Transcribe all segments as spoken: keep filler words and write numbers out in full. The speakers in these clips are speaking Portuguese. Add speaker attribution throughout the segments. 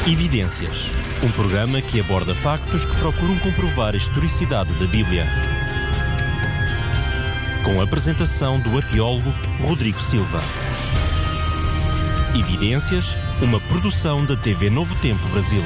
Speaker 1: Evidências, um programa que aborda factos que procuram comprovar a historicidade da Bíblia. Com a apresentação do arqueólogo Rodrigo Silva. Evidências, uma produção da T V Novo Tempo Brasil.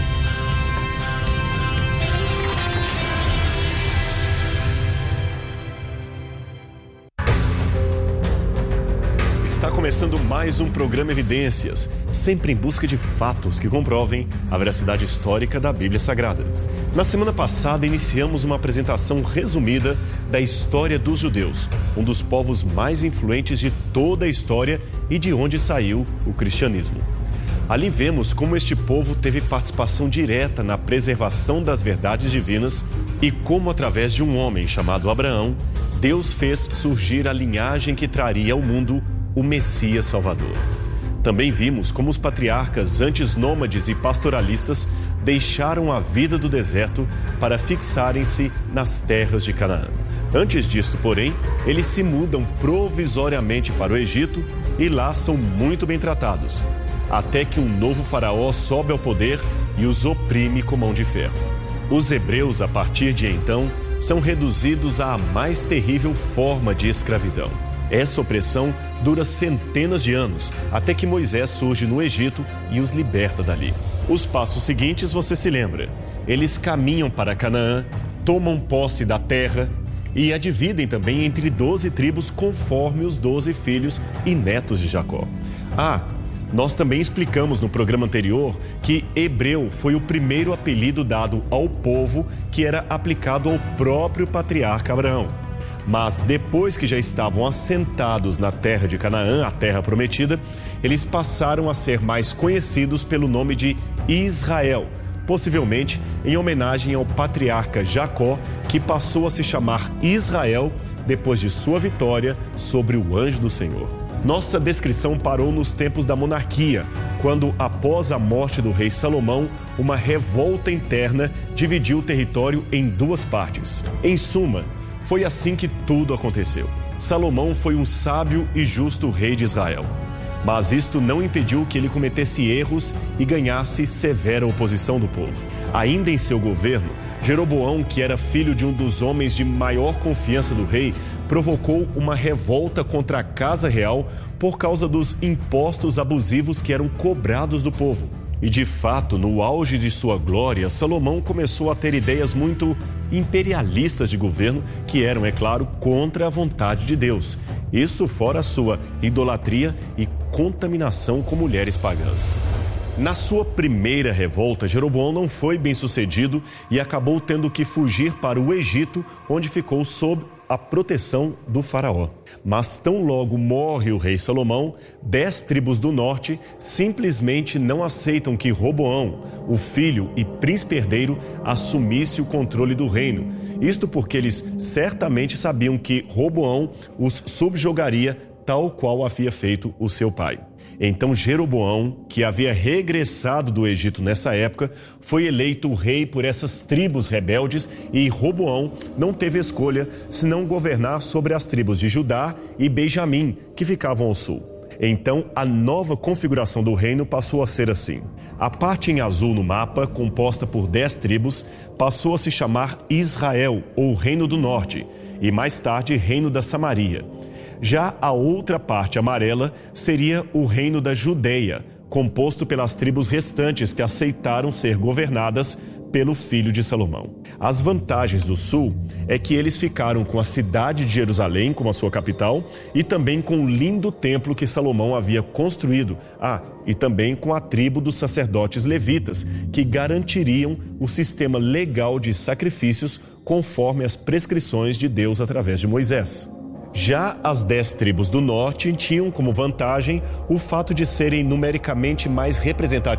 Speaker 2: Está começando mais um programa Evidências, sempre em busca de fatos que comprovem a veracidade histórica da Bíblia Sagrada. Na semana passada, iniciamos uma apresentação resumida da história dos judeus, um dos povos mais influentes de toda a história e de onde saiu o cristianismo. Ali vemos como este povo teve participação direta na preservação das verdades divinas e como, através de um homem chamado Abraão, Deus fez surgir a linhagem que traria ao mundo o Messias Salvador. Também vimos como os patriarcas antes nômades e pastoralistas deixaram a vida do deserto para fixarem-se nas terras de Canaã. Antes disso, porém, eles se mudam provisoriamente para o Egito e lá são muito bem tratados, até que um novo faraó sobe ao poder e os oprime com mão de ferro. Os hebreus, a partir de então, são reduzidos à mais terrível forma de escravidão. Essa opressão dura centenas de anos, até que Moisés surge no Egito e os liberta dali. Os passos seguintes você se lembra. Eles caminham para Canaã, tomam posse da terra e a dividem também entre doze tribos conforme os doze filhos e netos de Jacó. Ah, nós também explicamos no programa anterior que hebreu foi o primeiro apelido dado ao povo que era aplicado ao próprio patriarca Abraão. Mas depois que já estavam assentados na terra de Canaã, a terra prometida, eles passaram a ser mais conhecidos pelo nome de Israel, possivelmente em homenagem ao patriarca Jacó, que passou a se chamar Israel depois de sua vitória sobre o anjo do Senhor. Nossa descrição parou nos tempos da monarquia, quando, após a morte do rei Salomão, uma revolta interna dividiu o território em duas partes. Em suma, foi assim que tudo aconteceu. Salomão foi um sábio e justo rei de Israel. Mas isto não impediu que ele cometesse erros e ganhasse severa oposição do povo. Ainda em seu governo, Jeroboão, que era filho de um dos homens de maior confiança do rei, provocou uma revolta contra a casa real por causa dos impostos abusivos que eram cobrados do povo. E de fato, no auge de sua glória, Salomão começou a ter ideias muito imperialistas de governo que eram, é claro, contra a vontade de Deus. Isso fora sua idolatria e contaminação com mulheres pagãs. Na sua primeira revolta, Jeroboão não foi bem sucedido e acabou tendo que fugir para o Egito, onde ficou sob a proteção do faraó. Mas tão logo morre o rei Salomão, dez tribos do norte simplesmente não aceitam que Roboão, o filho e príncipe herdeiro, assumisse o controle do reino. Isto porque eles certamente sabiam que Roboão os subjugaria tal qual havia feito o seu pai. Então Jeroboão, que havia regressado do Egito nessa época, foi eleito rei por essas tribos rebeldes e Roboão não teve escolha senão governar sobre as tribos de Judá e Benjamim, que ficavam ao sul. Então a nova configuração do reino passou a ser assim. A parte em azul no mapa, composta por dez tribos, passou a se chamar Israel, ou Reino do Norte, e mais tarde Reino da Samaria. Já a outra parte amarela seria o reino da Judeia, composto pelas tribos restantes que aceitaram ser governadas pelo filho de Salomão. As vantagens do sul é que eles ficaram com a cidade de Jerusalém como a sua capital e também com o lindo templo que Salomão havia construído. Ah, e também com a tribo dos sacerdotes levitas, que garantiriam o sistema legal de sacrifícios conforme as prescrições de Deus através de Moisés. Já as dez tribos do norte tinham como vantagem o fato de serem numericamente mais representativas